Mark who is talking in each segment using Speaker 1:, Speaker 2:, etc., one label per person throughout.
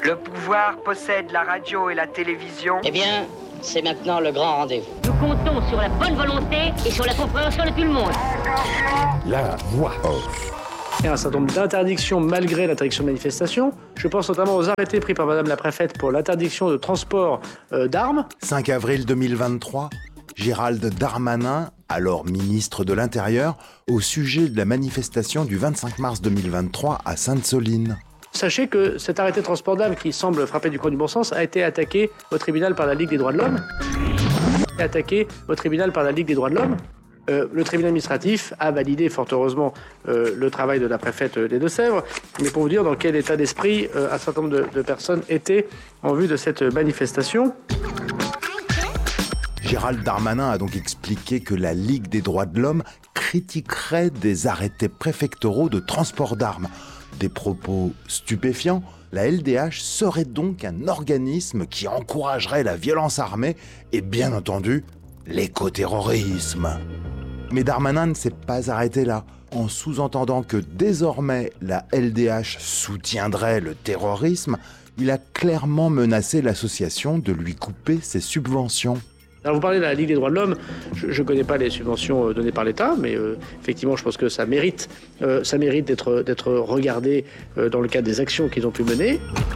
Speaker 1: Le pouvoir possède la radio et la télévision.
Speaker 2: Eh bien, c'est maintenant le grand rendez-vous.
Speaker 3: Nous comptons sur la bonne volonté et sur la compréhension de tout le monde.
Speaker 4: La voix off.
Speaker 5: Il y a un certain nombre d'interdictions malgré l'interdiction de manifestation. Je pense notamment aux arrêtés pris par Madame la Préfète pour l'interdiction de transport d'armes.
Speaker 4: 5 avril 2023, Gérald Darmanin, alors ministre de l'Intérieur, au sujet de la manifestation du 25 mars 2023 à Sainte-Soline.
Speaker 5: Sachez que cet arrêté de transport d'armes qui semble frapper du coin du bon sens a été attaqué au tribunal par la Ligue des droits de l'homme. Le tribunal administratif a validé fort heureusement le travail de la préfète des Deux-Sèvres, mais pour vous dire dans quel état d'esprit un certain nombre de personnes étaient en vue de cette manifestation.
Speaker 4: Gérald Darmanin a donc expliqué que la Ligue des droits de l'homme critiquerait des arrêtés préfectoraux de transport d'armes. Des propos stupéfiants, la LDH serait donc un organisme qui encouragerait la violence armée et bien entendu l'écoterrorisme. Mais Darmanin ne s'est pas arrêté là, en sous-entendant que désormais la LDH soutiendrait le terrorisme. Il a clairement menacé l'association de lui couper ses subventions.
Speaker 5: Alors vous parlez de la Ligue des droits de l'homme, je ne connais pas les subventions données par l'État, mais effectivement je pense que ça mérite d'être regardé dans le cadre des actions qu'ils ont pu mener.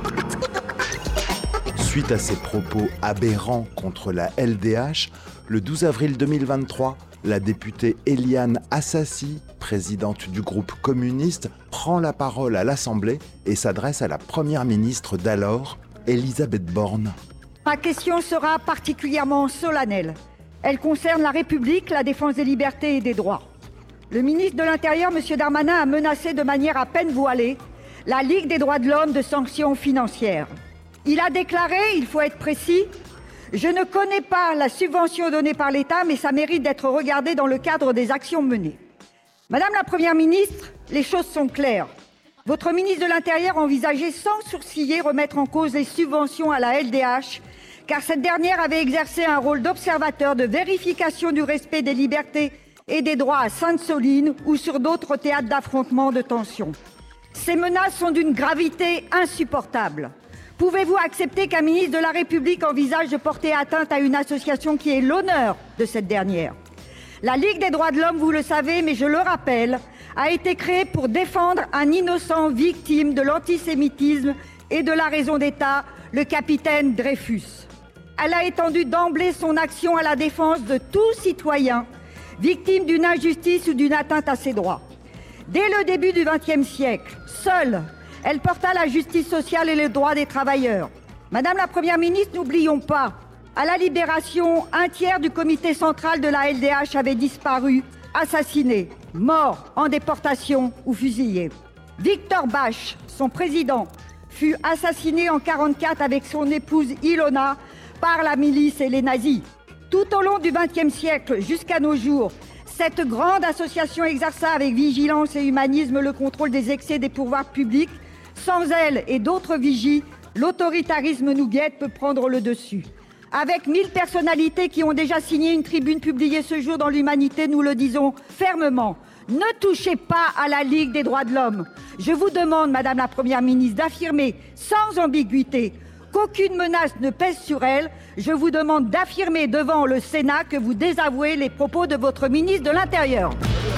Speaker 4: Suite à ces propos aberrants contre la LDH, le 12 avril 2023, la députée Éliane Assassi, présidente du groupe communiste, prend la parole à l'Assemblée et s'adresse à la première ministre d'alors, Elisabeth Borne.
Speaker 6: Ma question sera particulièrement solennelle. Elle concerne la République, la défense des libertés et des droits. Le ministre de l'Intérieur, M. Darmanin, a menacé de manière à peine voilée la Ligue des droits de l'homme de sanctions financières. Il a déclaré, il faut être précis, « Je ne connais pas la subvention donnée par l'État, mais ça mérite d'être regardé dans le cadre des actions menées. » Madame la Première ministre, les choses sont claires. Votre ministre de l'Intérieur envisageait sans sourciller remettre en cause les subventions à la LDH, car cette dernière avait exercé un rôle d'observateur, de vérification du respect des libertés et des droits à Sainte-Soline ou sur d'autres théâtres d'affrontements de tension. Ces menaces sont d'une gravité insupportable. Pouvez-vous accepter qu'un ministre de la République envisage de porter atteinte à une association qui est l'honneur de cette dernière ? La Ligue des droits de l'homme, vous le savez, mais je le rappelle, a été créée pour défendre un innocent victime de l'antisémitisme et de la raison d'État, le capitaine Dreyfus. Elle a étendu d'emblée son action à la défense de tout citoyen victime d'une injustice ou d'une atteinte à ses droits. Dès le début du XXe siècle, seule, elle porta la justice sociale et les droits des travailleurs. Madame la Première ministre, n'oublions pas, à la Libération, un tiers du comité central de la LDH avait disparu, assassiné, mort en déportation ou fusillé. Victor Bache, son président, fut assassiné en 1944 avec son épouse Ilona par la milice et les nazis. Tout au long du XXe siècle jusqu'à nos jours, cette grande association exerça avec vigilance et humanisme le contrôle des excès des pouvoirs publics. Sans elle et d'autres vigies, l'autoritarisme nous guette peut prendre le dessus. Avec 1000 personnalités qui ont déjà signé une tribune publiée ce jour dans l'Humanité, nous le disons fermement. Ne touchez pas à la Ligue des droits de l'homme. Je vous demande, Madame la Première ministre, d'affirmer sans ambiguïté qu'aucune menace ne pèse sur elle. Je vous demande d'affirmer devant le Sénat que vous désavouez les propos de votre ministre de l'Intérieur.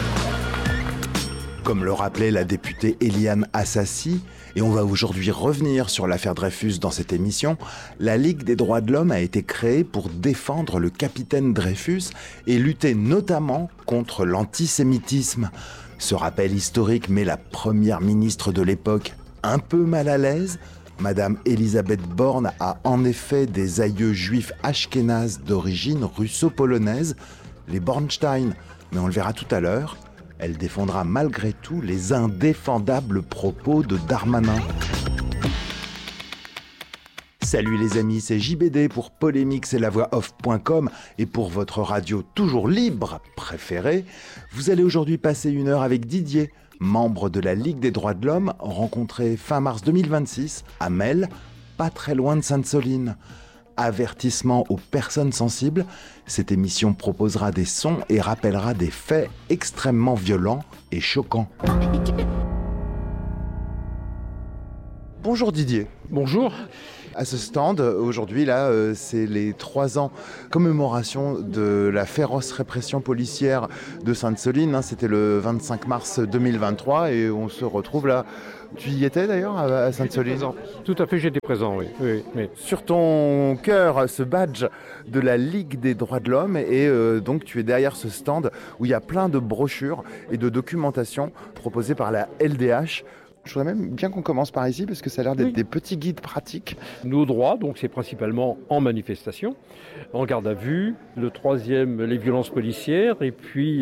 Speaker 4: Comme le rappelait la députée Éliane Assassi, et on va aujourd'hui revenir sur l'affaire Dreyfus dans cette émission, la Ligue des droits de l'homme a été créée pour défendre le capitaine Dreyfus et lutter notamment contre l'antisémitisme. Ce rappel historique met la première ministre de l'époque un peu mal à l'aise. Madame Elisabeth Borne a en effet des aïeux juifs ashkénazes d'origine russo-polonaise, les Bornstein, mais on le verra tout à l'heure. Elle défendra malgré tout les indéfendables propos de Darmanin. Salut les amis, c'est JBD pour Polémique, c'est la voix off.com et pour votre radio toujours libre préférée. Vous allez aujourd'hui passer une heure avec Didier, membre de la Ligue des droits de l'homme, rencontré fin mars 2026 à Melle, pas très loin de Sainte-Soline. Avertissement aux personnes sensibles, cette émission proposera des sons et rappellera des faits extrêmement violents et choquants. Bonjour Didier.
Speaker 7: Bonjour.
Speaker 4: À ce stand, aujourd'hui, là, c'est les 3 ans commémoration de la féroce répression policière de Sainte-Soline. C'était le 25 mars 2023 et on se retrouve là. Tu y étais d'ailleurs à Sainte-Soline ?
Speaker 7: Tout à fait, j'étais présent, oui.
Speaker 4: Sur ton cœur, ce badge de la Ligue des droits de l'homme et donc tu es derrière ce stand où il y a plein de brochures et de documentation proposées par la LDH. Je voudrais même bien qu'on commence par ici parce que ça a l'air d'être des petits guides pratiques.
Speaker 7: Nos droits, donc c'est principalement en manifestation, en garde à vue, le 3e, les violences policières et puis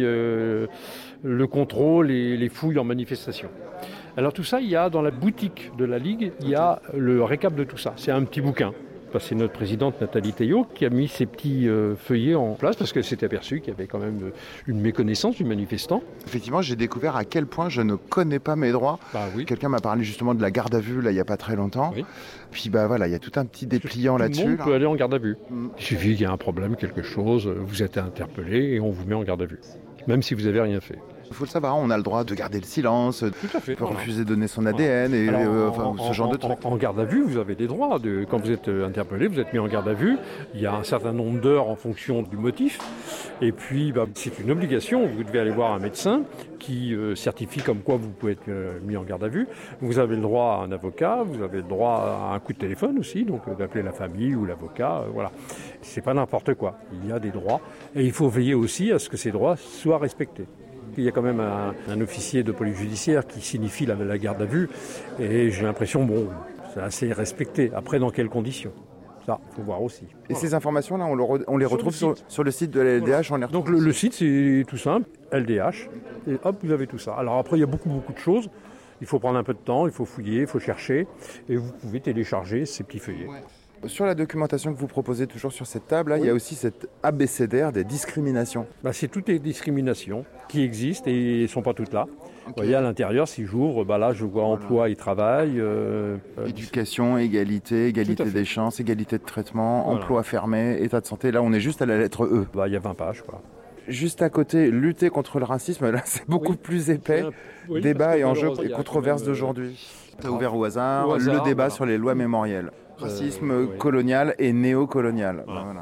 Speaker 7: le contrôle et les fouilles en manifestation. Alors tout ça, il y a dans la boutique de la Ligue, il y a le récap de tout ça. C'est un petit bouquin. C'est notre présidente Nathalie Théiot qui a mis ces petits feuillets en place parce qu'elle s'est aperçue qu'il y avait quand même une méconnaissance du manifestant.
Speaker 4: Effectivement, j'ai découvert à quel point je ne connais pas mes droits.
Speaker 7: Oui.
Speaker 4: Quelqu'un m'a parlé justement de la garde à vue là il n'y a pas très longtemps.
Speaker 7: Oui.
Speaker 4: Puis voilà, il y a tout un petit dépliant là-dessus.
Speaker 7: Tout le monde peut aller en garde à vue. Il suffit qu'il y ait un problème, quelque chose, vous êtes interpellé et on vous met en garde à vue, même si vous n'avez rien fait.
Speaker 4: Il faut le savoir, on a le droit de garder le silence,
Speaker 7: Tout à fait.
Speaker 4: on peut refuser de donner son ADN et ce genre de trucs.
Speaker 7: En garde à vue, vous avez des droits. Quand vous êtes interpellé, vous êtes mis en garde à vue. Il y a un certain nombre d'heures en fonction du motif. Et puis, c'est une obligation. Vous devez aller voir un médecin qui certifie comme quoi vous pouvez être mis en garde à vue. Vous avez le droit à un avocat, vous avez le droit à un coup de téléphone aussi, donc d'appeler la famille ou l'avocat. Voilà. C'est pas n'importe quoi. Il y a des droits. Et il faut veiller aussi à ce que ces droits soient respectés. Il y a quand même un officier de police judiciaire qui signifie la garde à vue et j'ai l'impression, c'est assez respecté. Après, dans quelles conditions ? Ça, il faut voir aussi.
Speaker 4: Et ces informations-là, on les retrouve sur le site de la LDH, on les retrouve.
Speaker 7: Donc le site, c'est tout simple, LDH, et hop, vous avez tout ça. Alors après, il y a beaucoup de choses. Il faut prendre un peu de temps, il faut fouiller, il faut chercher, et vous pouvez télécharger ces petits feuillets.
Speaker 4: Ouais. Sur la documentation que vous proposez toujours sur cette table, là, il y a aussi cette abécédaire des discriminations.
Speaker 7: C'est toutes les discriminations qui existent et ne sont pas toutes là. Okay. Vous voyez, à l'intérieur, si j'ouvre, là, je vois emploi et travail.
Speaker 4: Éducation, égalité des chances, égalité de traitement, emploi fermé, état de santé. Là, on est juste à la lettre E.
Speaker 7: Il y a 20 pages, quoi.
Speaker 4: Juste à côté, lutter contre le racisme, là, c'est beaucoup plus épais. Débat et enjeux et controverses d'aujourd'hui. Tu as ouvert au hasard le débat sur les lois mémorielles. Racisme colonial et néocolonial. Voilà.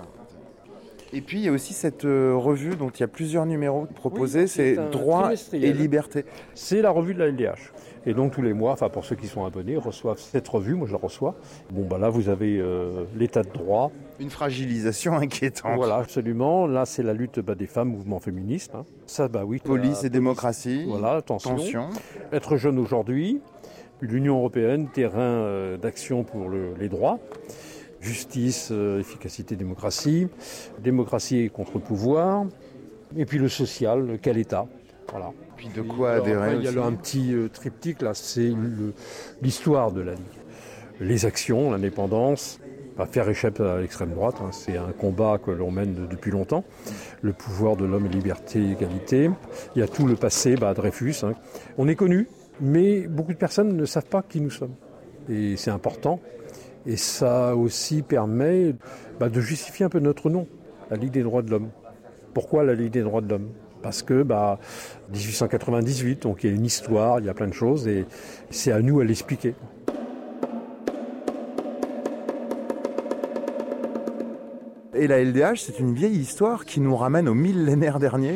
Speaker 4: Et puis il y a aussi cette revue dont il y a plusieurs numéros proposés, c'est Droits et Libertés.
Speaker 7: C'est la revue de la LDH. Et donc tous les mois, pour ceux qui sont abonnés, reçoivent cette revue, moi je la reçois. Là vous avez l'état de droit.
Speaker 4: Une fragilisation inquiétante.
Speaker 7: Voilà, absolument. Là c'est la lutte des femmes, mouvement féministe. Ça, oui.
Speaker 4: Police et démocratie.
Speaker 7: Voilà, tension. Être jeune aujourd'hui. L'Union européenne, terrain d'action pour les droits, justice, efficacité, démocratie et contre-pouvoir, et puis le social, quel État. Voilà.
Speaker 4: Puis de quoi adhérer
Speaker 7: il y a un petit triptyque, là, c'est l'histoire de la Ligue. Les actions, l'indépendance, faire échapper à l'extrême droite, c'est un combat que l'on mène depuis longtemps. Le pouvoir de l'homme, liberté, égalité. Il y a tout le passé, Dreyfus. On est connu. Mais beaucoup de personnes ne savent pas qui nous sommes. Et c'est important. Et ça aussi permet de justifier un peu notre nom, la Ligue des droits de l'homme. Pourquoi la Ligue des droits de l'homme ? Parce que 1898, donc il y a une histoire, il y a plein de choses, et c'est à nous à l'expliquer.
Speaker 4: Et la LDH, c'est une vieille histoire qui nous ramène au millénaire dernier,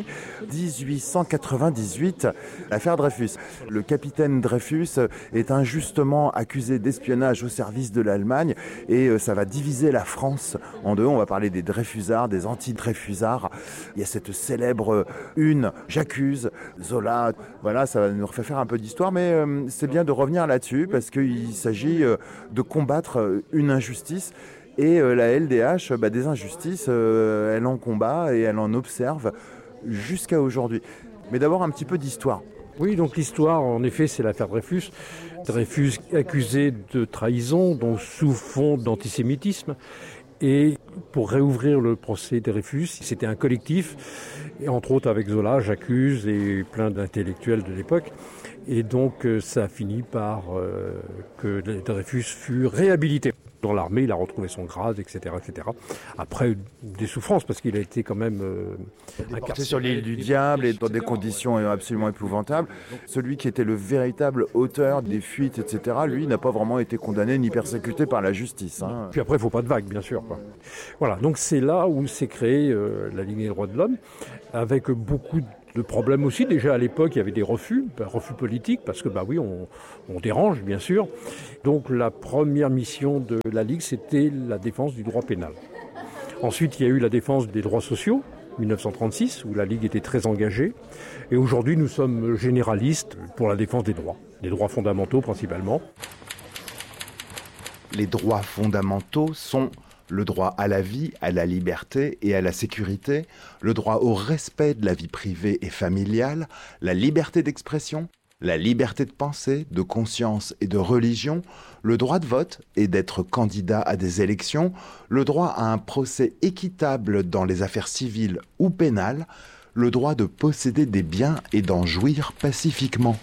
Speaker 4: 1898, l'affaire Dreyfus. Le capitaine Dreyfus est injustement accusé d'espionnage au service de l'Allemagne et ça va diviser la France en deux. On va parler des Dreyfusards, des anti-Dreyfusards. Il y a cette célèbre une, j'accuse, Zola. Voilà, ça va nous refaire un peu d'histoire, mais c'est bien de revenir là-dessus parce qu'il s'agit de combattre une injustice. Et la LDH, des injustices, elle en combat et elle en observe jusqu'à aujourd'hui. Mais d'abord un petit peu d'histoire.
Speaker 7: Oui, donc l'histoire, en effet, c'est l'affaire Dreyfus. Dreyfus accusé de trahison, donc sous fond d'antisémitisme. Et pour réouvrir le procès Dreyfus, c'était un collectif, et entre autres avec Zola, J'accuse et plein d'intellectuels de l'époque. Et donc ça a fini par que Dreyfus fut réhabilité. Dans l'armée, il a retrouvé son grade, etc., etc. Après, des souffrances, parce qu'il a été quand même
Speaker 4: incarcéré sur l'île du Diable et dans des conditions absolument épouvantables. Celui qui était le véritable auteur des fuites, etc., lui, n'a pas vraiment été condamné ni persécuté par la justice. Hein.
Speaker 7: Puis après, il ne faut pas de vagues, bien sûr. Quoi. Voilà, donc c'est là où s'est créée la Ligue des droits de l'homme, avec beaucoup de problèmes aussi. Déjà à l'époque, il y avait des refus politiques, parce que oui, on dérange, bien sûr. Donc la première mission de la Ligue, c'était la défense du droit pénal. Ensuite, il y a eu la défense des droits sociaux, 1936, où la Ligue était très engagée. Et aujourd'hui, nous sommes généralistes pour la défense des droits fondamentaux principalement.
Speaker 4: Les droits fondamentaux sont le droit à la vie, à la liberté et à la sécurité, le droit au respect de la vie privée et familiale, la liberté d'expression, la liberté de pensée, de conscience et de religion, le droit de vote et d'être candidat à des élections, le droit à un procès équitable dans les affaires civiles ou pénales, le droit de posséder des biens et d'en jouir pacifiquement.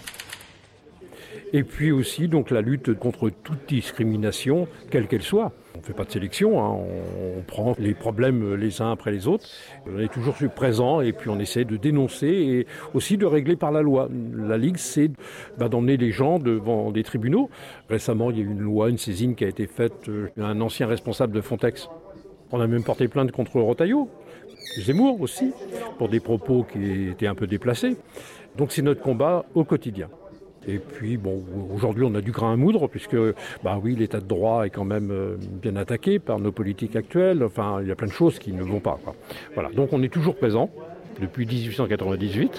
Speaker 7: Et puis aussi donc la lutte contre toute discrimination, quelle qu'elle soit. On ne fait pas de sélection, on prend les problèmes les uns après les autres. On est toujours présent et puis on essaie de dénoncer et aussi de régler par la loi. La Ligue, c'est d'emmener les gens devant des tribunaux. Récemment, il y a eu une loi, une saisine qui a été faite d'un ancien responsable de Frontex. On a même porté plainte contre Retailleau, Zemmour aussi, pour des propos qui étaient un peu déplacés. Donc c'est notre combat au quotidien. Et puis, aujourd'hui, on a du grain à moudre, puisque, oui, l'état de droit est quand même bien attaqué par nos politiques actuelles. Enfin, il y a plein de choses qui ne vont pas, quoi. Voilà. Donc, on est toujours présent, depuis 1898.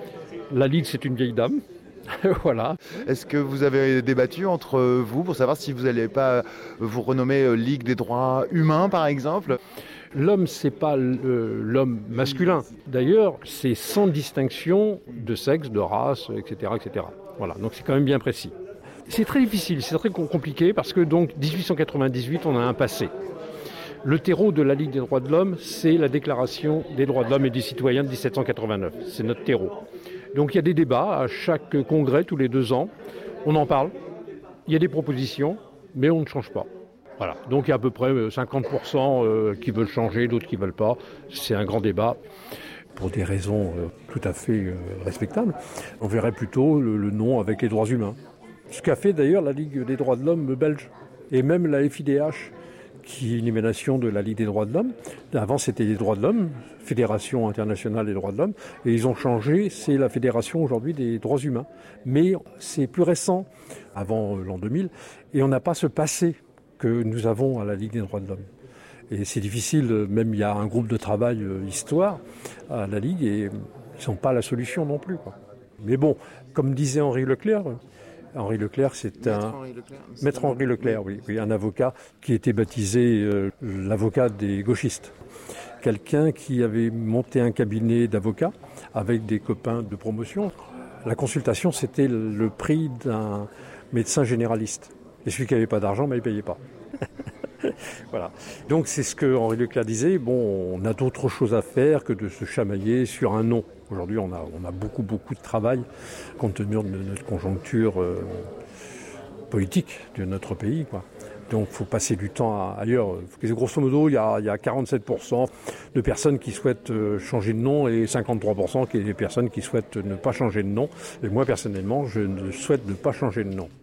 Speaker 7: La Ligue, c'est une vieille dame. Voilà.
Speaker 4: Est-ce que vous avez débattu entre vous pour savoir si vous n'allez pas vous renommer Ligue des droits humains, par exemple ?
Speaker 7: L'homme, c'est pas l'homme masculin. D'ailleurs, c'est sans distinction de sexe, de race, etc., etc. Voilà, donc c'est quand même bien précis. C'est très difficile, c'est très compliqué parce que donc 1898, on a un passé. Le terreau de la Ligue des droits de l'homme, c'est la Déclaration des droits de l'homme et des citoyens de 1789. C'est notre terreau. Donc il y a des débats à chaque congrès, tous les 2 ans. On en parle, il y a des propositions, mais on ne change pas. Voilà, donc il y a à peu près 50% qui veulent changer, d'autres qui ne veulent pas. C'est un grand débat. Pour des raisons tout à fait respectables, on verrait plutôt le nom avec les droits humains. Ce qu'a fait d'ailleurs la Ligue des droits de l'homme belge, et même la FIDH, qui est une émanation de la Ligue des droits de l'homme. Avant, c'était les droits de l'homme, Fédération internationale des droits de l'homme, et ils ont changé, c'est la Fédération aujourd'hui des droits humains. Mais c'est plus récent, avant l'an 2000, et on n'a pas ce passé que nous avons à la Ligue des droits de l'homme. Et c'est difficile, même il y a un groupe de travail histoire à la Ligue et ils ne sont pas la solution non plus, quoi. Mais bon, comme disait Henri Leclerc, c'est Maître Henri Leclerc, oui, un avocat qui était baptisé l'avocat des gauchistes. Quelqu'un qui avait monté un cabinet d'avocats avec des copains de promotion. La consultation, c'était le prix d'un médecin généraliste. Et celui qui n'avait pas d'argent, il ne payait pas. Voilà. Donc c'est ce que Henri Leclerc disait, on a d'autres choses à faire que de se chamailler sur un nom. Aujourd'hui, on a beaucoup de travail compte tenu de notre conjoncture politique de notre pays, quoi. Donc il faut passer du temps ailleurs. Grosso modo, il y a 47% de personnes qui souhaitent changer de nom et 53% qui est des personnes qui souhaitent ne pas changer de nom. Et moi, personnellement, je ne souhaite ne pas changer de nom.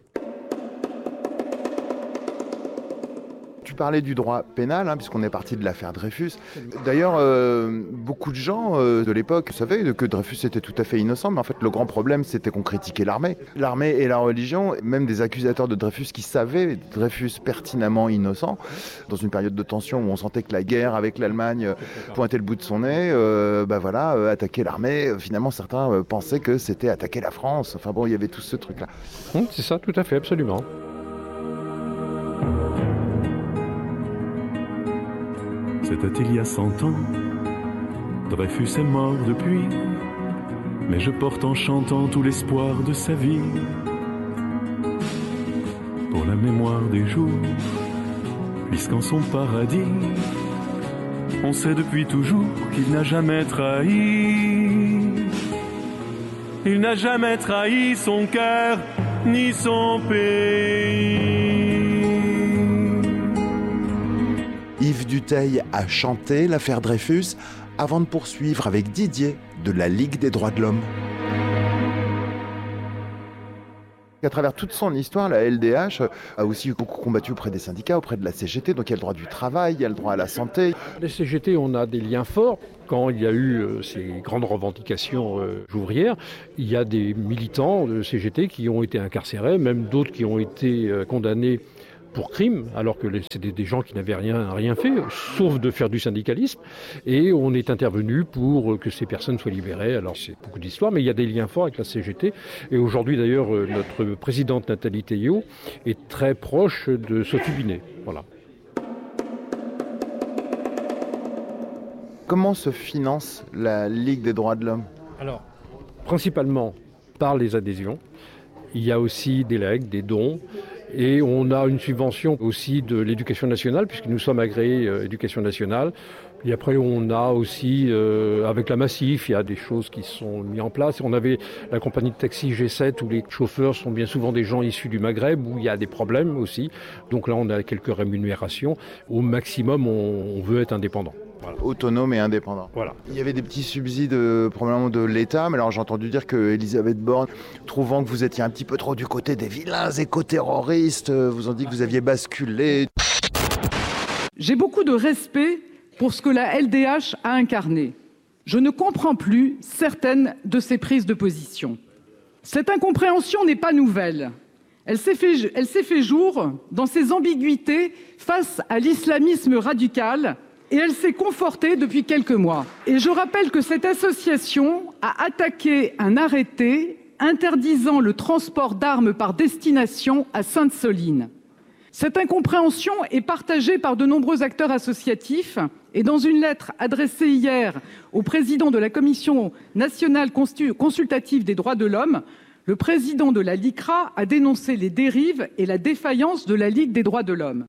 Speaker 4: Tu parlais du droit pénal, puisqu'on est parti de l'affaire Dreyfus. D'ailleurs, beaucoup de gens de l'époque savaient que Dreyfus était tout à fait innocent, mais en fait, le grand problème, c'était qu'on critiquait l'armée. L'armée et la religion, même des accusateurs de Dreyfus qui savaient Dreyfus pertinemment innocent, dans une période de tension où on sentait que la guerre avec l'Allemagne pointait le bout de son nez, attaquer l'armée, finalement, certains pensaient que c'était attaquer la France. Enfin bon, il y avait tout ce truc-là.
Speaker 7: C'est ça, tout à fait, absolument.
Speaker 8: C'était il y a 100 ans, Dreyfus est mort depuis, mais je porte en chantant tout l'espoir de sa vie. Pour la mémoire des jours, puisqu'en son paradis, on sait depuis toujours qu'il n'a jamais trahi. Il n'a jamais trahi son cœur ni son pays.
Speaker 4: Yves Dutheil a chanté l'affaire Dreyfus avant de poursuivre avec Didier de la Ligue des droits de l'homme. À travers toute son histoire, la LDH a aussi beaucoup combattu auprès des syndicats, auprès de la CGT, donc il y a le droit du travail, il y a le droit à la santé.
Speaker 7: Les CGT, on a des liens forts. Quand il y a eu ces grandes revendications ouvrières, il y a des militants de CGT qui ont été incarcérés, même d'autres qui ont été condamnés pour crime, alors que c'était des gens qui n'avaient rien fait, sauf de faire du syndicalisme. Et on est intervenu pour que ces personnes soient libérées. Alors c'est beaucoup d'histoires, mais il y a des liens forts avec la CGT. Et aujourd'hui d'ailleurs, notre présidente Nathalie Théiot est très proche de Sophie Binet. Voilà.
Speaker 4: Comment se finance la Ligue des droits de l'homme ?
Speaker 7: Alors, principalement par les adhésions. Il y a aussi des legs, des dons. Et on a une subvention aussi de l'éducation nationale, puisque nous sommes agréés éducation nationale. Et après, on a aussi, avec la Massif, il y a des choses qui sont mises en place. On avait la compagnie de taxi G7, où les chauffeurs sont bien souvent des gens issus du Maghreb, où il y a des problèmes aussi. Donc là, on a quelques rémunérations. Au maximum, on veut être indépendant. Voilà.
Speaker 4: Autonome et indépendant.
Speaker 7: Voilà.
Speaker 4: Il y avait des petits subsides probablement de l'État, mais alors j'ai entendu dire que Elisabeth Borne, trouvant que vous étiez un petit peu trop du côté des vilains éco-terroristes, vous ont dit que vous aviez basculé.
Speaker 9: J'ai beaucoup de respect pour ce que la LDH a incarné. Je ne comprends plus certaines de ses prises de position. Cette incompréhension n'est pas nouvelle. Elle s'est fait jour dans ses ambiguïtés face à l'islamisme radical. Et elle s'est confortée depuis quelques mois. Et je rappelle que cette association a attaqué un arrêté interdisant le transport d'armes par destination à Sainte-Soline. Cette incompréhension est partagée par de nombreux acteurs associatifs et dans une lettre adressée hier au président de la Commission nationale consultative des droits de l'homme, le président de la LICRA a dénoncé les dérives et la défaillance de la Ligue des droits de l'homme.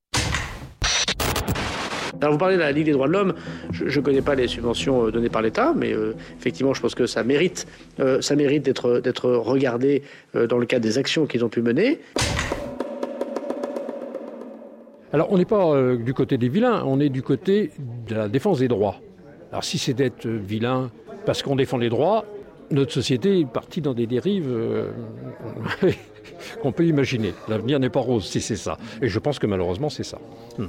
Speaker 5: Alors vous parlez de la Ligue des droits de l'homme, je ne connais pas les subventions données par l'État, mais effectivement je pense que ça mérite d'être regardé dans le cadre des actions qu'ils ont pu mener.
Speaker 7: Alors on n'est pas du côté des vilains, on est du côté de la défense des droits. Alors si c'est d'être vilain parce qu'on défend les droits, notre société est partie dans des dérives qu'on peut imaginer. L'avenir n'est pas rose si c'est ça. Et je pense que malheureusement c'est ça.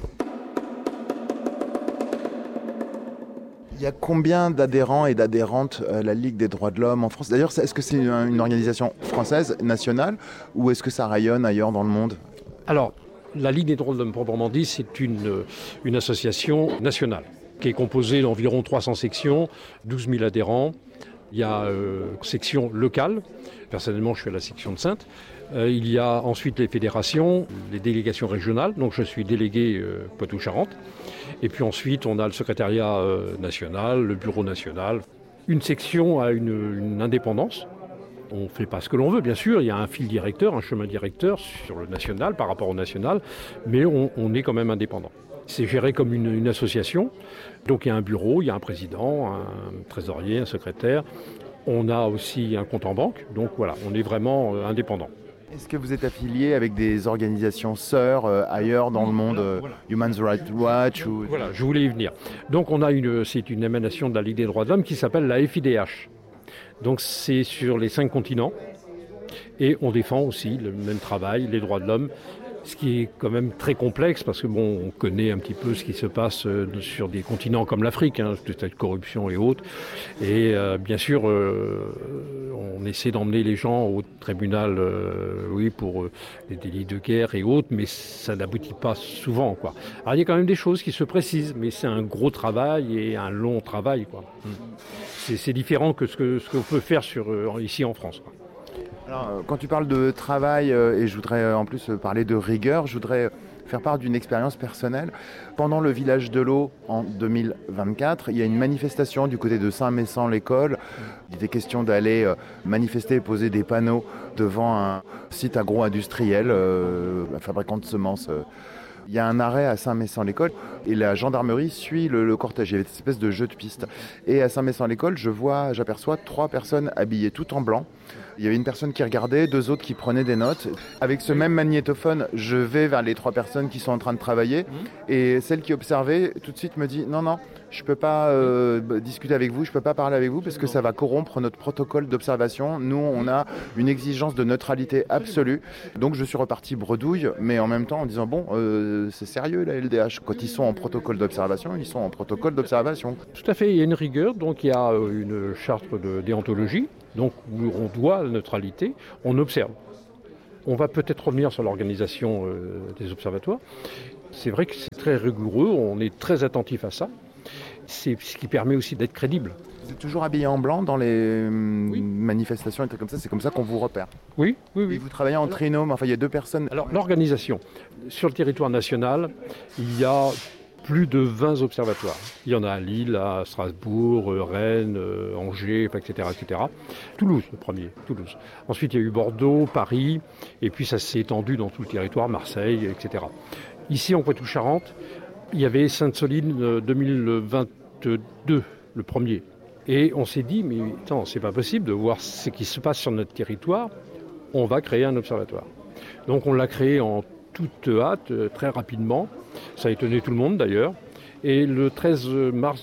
Speaker 4: Il y a combien d'adhérents et d'adhérentes à la Ligue des droits de l'homme en France ? D'ailleurs, est-ce que c'est une organisation française, nationale, ou est-ce que ça rayonne ailleurs dans le monde ?
Speaker 7: Alors, la Ligue des droits de l'homme proprement dit, c'est une association nationale qui est composée d'environ 300 sections, 12 000 adhérents. Il y a section locale, personnellement je suis à la section de Saintes. Il y a ensuite les fédérations, les délégations régionales, donc je suis délégué Poitou-Charentes. Et puis ensuite on a le secrétariat national, le bureau national. Une section a une indépendance. On ne fait pas ce que l'on veut, bien sûr, il y a un fil directeur, un chemin directeur sur le national par rapport au national, mais on est quand même indépendant. C'est géré comme une association, donc il y a un bureau, il y a un président, un trésorier, un secrétaire. On a aussi un compte en banque, donc voilà, on est vraiment indépendant.
Speaker 4: Est-ce que vous êtes affilié avec des organisations sœurs ailleurs dans le monde, voilà. Human Rights Watch ou...
Speaker 7: Voilà, je voulais y venir. Donc c'est une émanation de la Ligue des droits de l'homme qui s'appelle la FIDH. Donc c'est sur les 5 continents et on défend aussi le même travail, les droits de l'homme, ce qui est quand même très complexe parce que on connaît un petit peu ce qui se passe sur des continents comme l'Afrique, peut-être corruption et autres. Et bien sûr, on essaie d'emmener les gens au tribunal, pour les délits de guerre et autres, mais ça n'aboutit pas souvent, quoi. Alors il y a quand même des choses qui se précisent, mais c'est un gros travail et un long travail, quoi. C'est différent que ce qu'on peut faire ici en France, quoi.
Speaker 4: Alors, quand tu parles de travail, et je voudrais en plus parler de rigueur, je voudrais faire part d'une expérience personnelle. Pendant le village de l'eau en 2024, il y a une manifestation du côté de Saint-Messan-l'École. Il était question d'aller manifester et poser des panneaux devant un site agro-industriel, un fabricant de semences Il y a un arrêt à Saint-Messant-l'École et la gendarmerie suit le cortège. Il y avait cette espèce de jeu de piste. Et à Saint-Messant-l'École, j'aperçois 3 personnes habillées toutes en blanc. Il y avait une personne qui regardait, 2 autres qui prenaient des notes. Avec ce même magnétophone, je vais vers les 3 personnes qui sont en train de travailler. Et celle qui observait, tout de suite me dit « Non, je ne peux pas discuter avec vous, je ne peux pas parler avec vous parce que ça va corrompre notre protocole d'observation. Nous, on a une exigence de neutralité absolue. » Donc je suis reparti bredouille, mais en même temps en disant « Bon, c'est sérieux la LDH. Quand ils sont en protocole d'observation, ils sont en protocole d'observation. »
Speaker 7: Tout à fait, il y a une rigueur, donc il y a une charte de déontologie. Donc où on doit la neutralité, on observe. On va peut-être revenir sur l'organisation des observatoires. C'est vrai que c'est très rigoureux, on est très attentif à ça. C'est ce qui permet aussi d'être crédible.
Speaker 4: Vous êtes toujours habillé en blanc dans les manifestations et trucs comme ça, c'est comme ça qu'on vous repère.
Speaker 7: Oui.
Speaker 4: Et vous travaillez en trinôme, enfin il y a 2 personnes.
Speaker 7: Alors l'organisation, sur le territoire national, il y a plus de 20 observatoires. Il y en a à Lille, à Strasbourg, Rennes, Angers, etc., etc. Toulouse, le premier, Toulouse. Ensuite, il y a eu Bordeaux, Paris, et puis ça s'est étendu dans tout le territoire, Marseille, etc. Ici, en Poitou-Charentes, il y avait Sainte-Soline 2022, le premier. Et on s'est dit, mais attends, c'est pas possible de voir ce qui se passe sur notre territoire, on va créer un observatoire. Donc on l'a créé en toute hâte, très rapidement. Ça a étonné tout le monde d'ailleurs. Et le 13 mars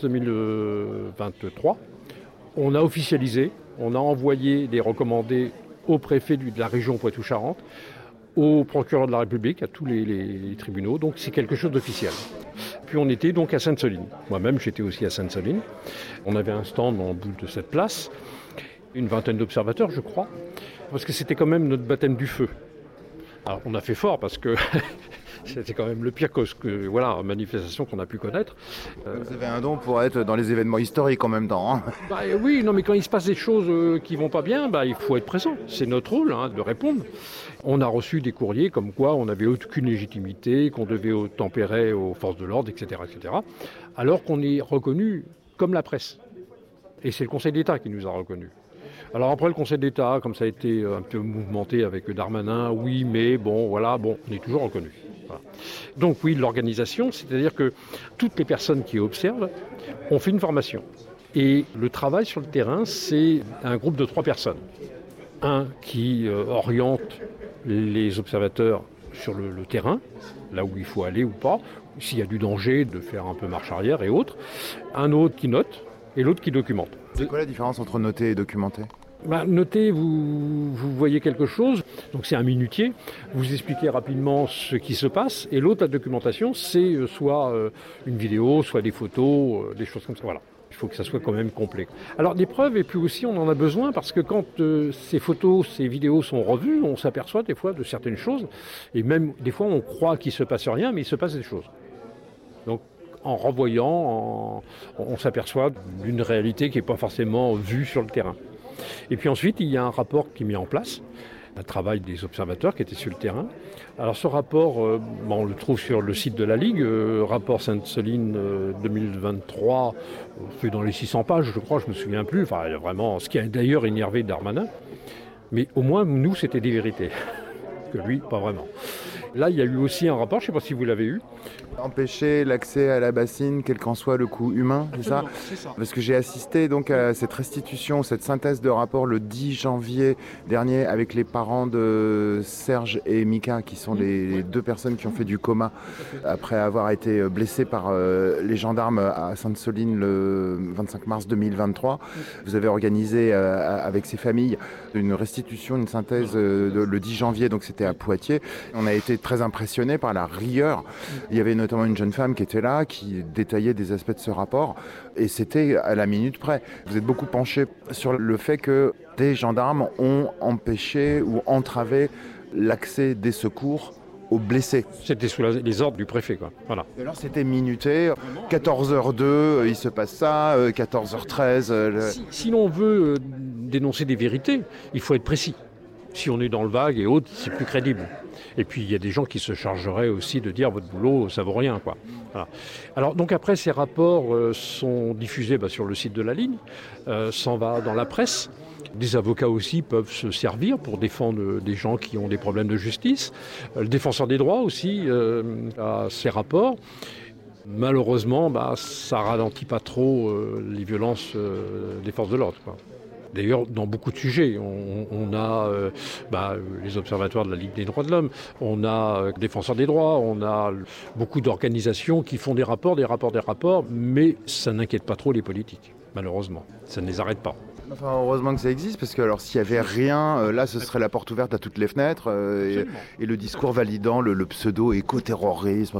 Speaker 7: 2023, on a officialisé, on a envoyé des recommandés au préfet de la région Poitou-Charentes, au procureur de la République, à tous les tribunaux. Donc c'est quelque chose d'officiel. Puis on était donc à Sainte-Soline. Moi-même, j'étais aussi à Sainte-Soline. On avait un stand en bout de cette place, une vingtaine d'observateurs, je crois, parce que c'était quand même notre baptême du feu. Alors on a fait fort parce que c'était quand même le pire manifestation qu'on a pu connaître.
Speaker 4: Vous avez un don pour être dans les événements historiques en même temps. Hein.
Speaker 7: Oui, non, mais quand il se passe des choses qui vont pas bien, il faut être présent. C'est notre rôle de répondre. On a reçu des courriers comme quoi on n'avait aucune légitimité, qu'on devait tempérer aux forces de l'ordre, etc., etc. Alors qu'on est reconnu comme la presse. Et c'est le Conseil d'État qui nous a reconnus. Alors après le Conseil d'État, comme ça a été un peu mouvementé avec Darmanin, oui, mais on est toujours reconnu. Voilà. Donc oui, l'organisation, c'est-à-dire que toutes les personnes qui observent ont fait une formation. Et le travail sur le terrain, c'est un groupe de 3 personnes. Un qui oriente les observateurs sur le terrain, là où il faut aller ou pas, s'il y a du danger, de faire un peu marche arrière et autres. Un autre qui note et l'autre qui documente.
Speaker 4: C'est quoi la différence entre noter et documenter ?
Speaker 7: Noter, vous voyez quelque chose, donc c'est un minutier, vous expliquez rapidement ce qui se passe, et l'autre, la documentation, c'est soit une vidéo, soit des photos, des choses comme ça, voilà. Il faut que ça soit quand même complet. Alors des preuves, et puis aussi on en a besoin, parce que quand ces photos, ces vidéos sont revues, on s'aperçoit des fois de certaines choses, et même des fois on croit qu'il ne se passe rien, mais il se passe des choses. Donc en revoyant, on s'aperçoit d'une réalité qui n'est pas forcément vue sur le terrain. Et puis ensuite, il y a un rapport qui est mis en place, un travail des observateurs qui étaient sur le terrain. Alors ce rapport, on le trouve sur le site de la Ligue, rapport Sainte-Soline 2023, fait dans les 600 pages, je crois, je me souviens plus. Enfin, vraiment, ce qui a d'ailleurs énervé Darmanin. Mais au moins, nous, c'était des vérités. Que lui, pas vraiment. Là, il y a eu aussi un rapport, je ne sais pas si vous l'avez eu.
Speaker 4: Empêcher l'accès à la bassine, quel qu'en soit le coût humain, c'est ça ? Parce que j'ai assisté donc à cette restitution, cette synthèse de rapport le 10 janvier dernier avec les parents de Serge et Mika, qui sont les 2 personnes qui ont fait du coma après avoir été blessées par les gendarmes à Sainte-Soline le 25 mars 2023. Vous avez organisé avec ces familles une restitution, une synthèse le 10 janvier, donc c'était à Poitiers. On a été très impressionnés par la rigueur. Il y avait notamment une jeune femme qui était là, qui détaillait des aspects de ce rapport, et c'était à la minute près. Vous êtes beaucoup penché sur le fait que des gendarmes ont empêché ou entravé l'accès des secours aux blessés.
Speaker 7: C'était sous les ordres du préfet, quoi. Voilà.
Speaker 4: Et alors c'était minuté, 14h02, il se passe ça, 14h13...
Speaker 7: Si l'on veut dénoncer des vérités, il faut être précis. Si on est dans le vague et autres, c'est plus crédible. Et puis il y a des gens qui se chargeraient aussi de dire votre boulot, ça vaut rien, quoi. Voilà. Alors donc après, ces rapports sont diffusés sur le site de la ligne, s'en va dans la presse. Des avocats aussi peuvent se servir pour défendre des gens qui ont des problèmes de justice. Le défenseur des droits aussi a ses rapports. Malheureusement, ça ralentit pas trop les violences des forces de l'ordre, quoi. D'ailleurs, dans beaucoup de sujets, on a les observatoires de la Ligue des droits de l'homme, on a défenseurs des droits, on a beaucoup d'organisations qui font des rapports, mais ça n'inquiète pas trop les politiques, malheureusement. Ça ne les arrête pas.
Speaker 4: Enfin, heureusement que ça existe, parce que alors s'il n'y avait rien, là ce serait la porte ouverte à toutes les fenêtres et le discours validant le pseudo-éco-terrorisme.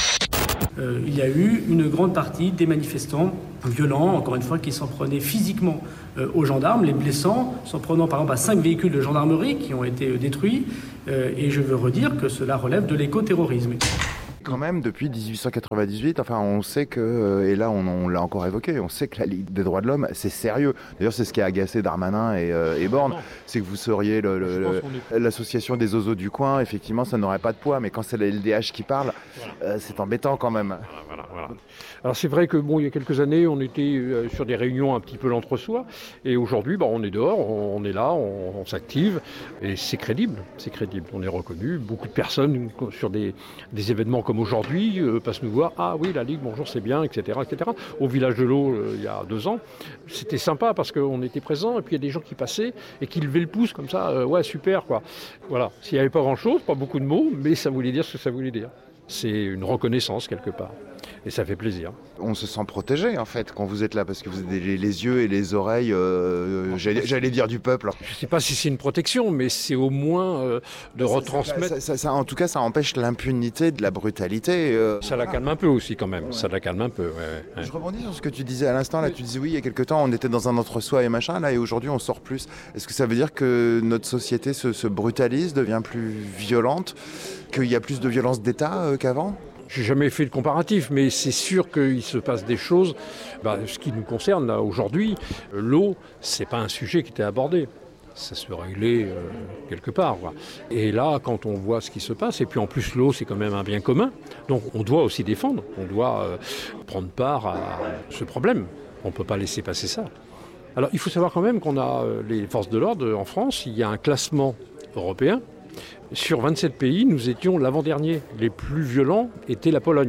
Speaker 10: Il y a eu une grande partie des manifestants violents, encore une fois, qui s'en prenaient physiquement aux gendarmes, les blessant, s'en prenant par exemple à 5 véhicules de gendarmerie qui ont été détruits. Et je veux redire que cela relève de l'éco-terrorisme.
Speaker 4: Quand même, depuis 1898, on sait que, et là on l'a encore évoqué, on sait que la Ligue des droits de l'homme, c'est sérieux. D'ailleurs, c'est ce qui a agacé Darmanin et Borne, c'est que vous seriez l'association des ozos du coin, effectivement, ça n'aurait pas de poids, mais quand c'est la LDH qui parle, c'est embêtant quand même.
Speaker 7: Voilà. Alors c'est vrai que il y a quelques années, on était sur des réunions un petit peu l'entre-soi, et aujourd'hui, on est dehors, on est là, on s'active, et c'est crédible. On est reconnu. Beaucoup de personnes sur des événements comme aujourd'hui passent nous voir. Ah oui, la Ligue, bonjour, c'est bien, etc., etc. Au village de l'eau, il y a 2 ans, c'était sympa parce qu'on était présents, et puis il y a des gens qui passaient et qui levaient le pouce comme ça. Ouais, super, quoi. Voilà. S'il n'y avait pas grand-chose, pas beaucoup de mots, mais ça voulait dire ce que ça voulait dire. C'est une reconnaissance quelque part. Et ça fait plaisir.
Speaker 4: On se sent protégé en fait quand vous êtes là, parce que vous avez les yeux et les oreilles, j'allais dire du peuple.
Speaker 7: Je ne sais pas si c'est une protection, mais c'est au moins de retransmettre.
Speaker 4: En tout cas, ça empêche l'impunité de la brutalité.
Speaker 7: Ça la calme un peu aussi quand même, ça la calme un peu. Ouais.
Speaker 4: Je rebondis sur ce que tu disais à l'instant, là tu disais oui, il y a quelques temps on était dans un entre-soi et machin, là et aujourd'hui on sort plus. Est-ce que ça veut dire que notre société se brutalise, devient plus violente, qu'il y a plus de violence d'État qu'avant ?
Speaker 7: Je n'ai jamais fait de comparatif, mais c'est sûr qu'il se passe des choses. Ce qui nous concerne là, aujourd'hui, l'eau, c'est pas un sujet qui était abordé. Ça se réglait quelque part, quoi. Et là, quand on voit ce qui se passe, et puis en plus l'eau, c'est quand même un bien commun, donc on doit aussi défendre, on doit prendre part à ce problème. On ne peut pas laisser passer ça. Alors il faut savoir quand même qu'on a les forces de l'ordre en France, il y a un classement européen. Sur 27 pays, nous étions l'avant-dernier. Les plus violents étaient la Pologne.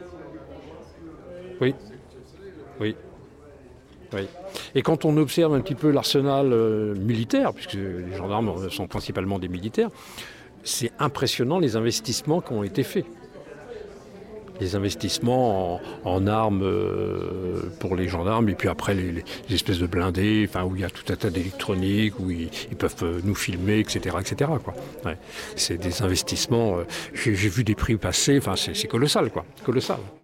Speaker 7: Oui. Et quand on observe un petit peu l'arsenal militaire, puisque les gendarmes sont principalement des militaires, c'est impressionnant les investissements qui ont été faits. Les investissements en armes pour les gendarmes, et puis après les espèces de blindés, où il y a tout un tas d'électronique, où ils peuvent nous filmer, etc., quoi. Ouais. C'est des investissements. J'ai vu des prix passer. C'est colossal, quoi. Colossal.